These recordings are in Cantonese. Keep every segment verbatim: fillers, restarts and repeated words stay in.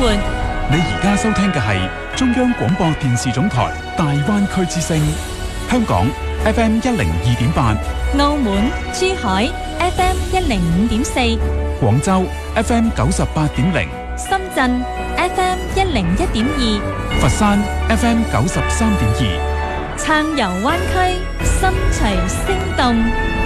活。 你而家收聽嘅係中央廣播電視總台大灣區之聲，香港 F M 一零二點八， 澳門、珠海 F M 一零五點四， 廣州 F M 九十八點零， 深圳 F M 一零一點二， 佛山 F M 九十三點二。 撐遊灣區，心隨聲動。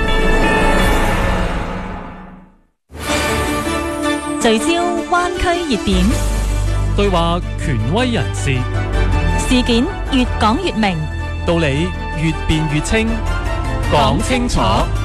聚焦灣區熱點， 對話權威人士， 事件越講越明， 道理越辯越清，講清楚。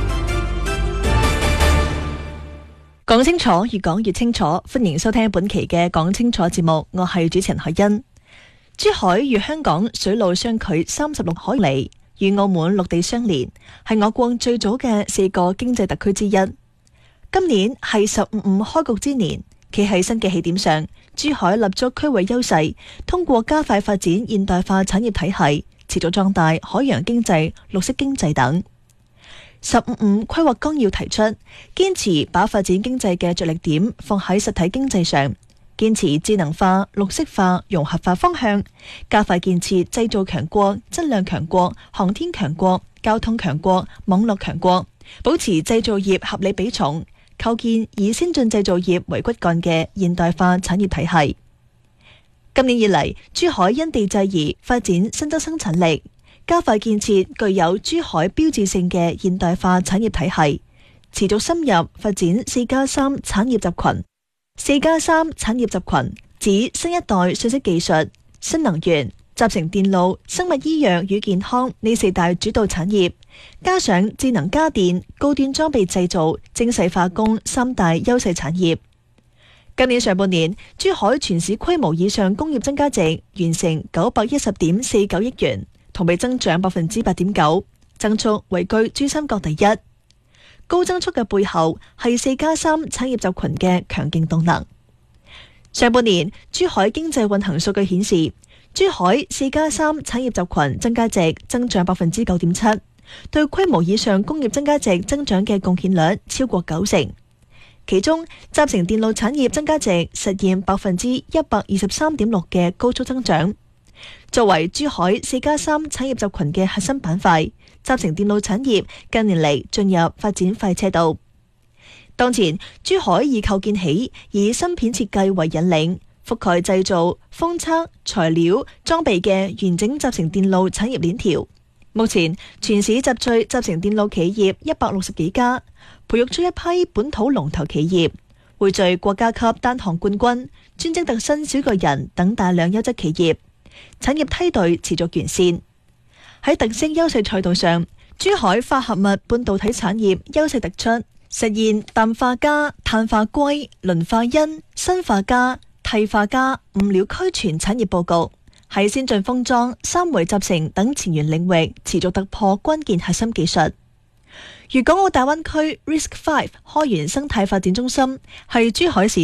講清楚，越講越清楚。歡迎收聽本期嘅講清楚節目，我係主持人海欣。珠海與香港水路相距三十六海里，與澳門陸地相連，係我國最早嘅四個經濟特區之一。今年係十五五開局之年，企喺新嘅起點上，珠海立足區域優勢，通過加快發展現代化產業體系，持續壯大海洋經濟、綠色經濟等。十五五規劃綱要提出，堅持把發展經濟嘅着力點放喺實體經濟上，堅持智能化、綠色化、融合化方向，加快建設製造強國、質量強國、航天強國、交通強國、網絡強國，保持製造業合理比重，構建以先進製造業為骨幹嘅現代化產業體系。今年以嚟，珠海因地制宜發展新增生產力，加快建設具有珠海標誌性嘅現代化產業體系，持續深入發展四加三產業集群。四加三產業集群指新一代信息技術、新能源、集成電路、生物醫藥與健康呢四大主導產業，加上智能家電、高端裝備製造、精細化工三大優勢產業。今年上半年，珠海全市規模以上工業增加值完成九百一十點四九億元，同比增長百分之八點九，增速位居珠三角第一。高增速嘅背後係四加三產業集群嘅強勁動能。上半年珠海經濟運行數據顯示，珠海四加三產業集群增加值增長百分之九點七，對規模以上工業增加值增長嘅貢獻率超過九成。其中集成電路產業增加值實現百分之一百二十三點六嘅高速增長。作為珠海四加三產業集群嘅核心板塊，集成電路產業近年嚟進入發展快車道。當前珠海以構建起以芯片設計為引領，覆蓋製造、封測、材料、裝備嘅完整集成電路產業鏈條。目前全市集聚集成電路企業一百六十幾家，培育出一批本土龍頭企業，匯聚國家級單項冠軍、專精特新小巨人等大量優質企業。產業梯隊持續完善。喺特色優勢賽道上，珠海化合物半導體產業優勢突出，實現氮化鎵、碳化硅、磷化铟、砷化鎵、銻化鎵五料俱全產業佈局，喺先進封裝、三維集成等前沿領域持續突破關鍵核心技術。粵港澳大灣區 R I S C 五開源生態發展中心係珠海市